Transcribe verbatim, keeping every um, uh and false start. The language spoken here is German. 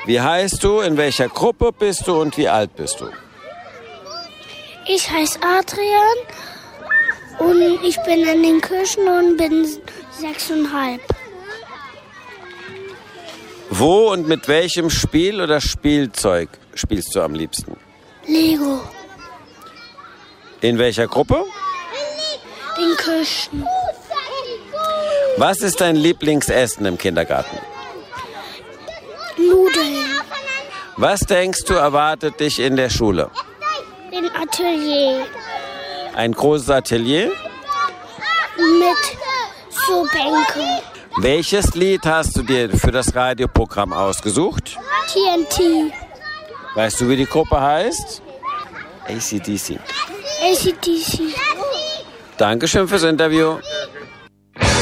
Wie heißt du, in welcher Gruppe bist du und wie alt bist du? Ich heiße Adrian und ich bin in den Kirchen und bin sechseinhalb. Wo und mit welchem Spiel oder Spielzeug spielst du am liebsten? Lego. In welcher Gruppe? In Kirchen. Was ist dein Lieblingsessen im Kindergarten? Nudeln. Was denkst du, erwartet dich in der Schule? Ein Atelier. Ein großes Atelier? Mit so Bänken. Welches Lied hast du dir für das Radioprogramm ausgesucht? T N T. Weißt du, wie die Gruppe heißt? A C D C. A C D C. Dankeschön fürs Interview.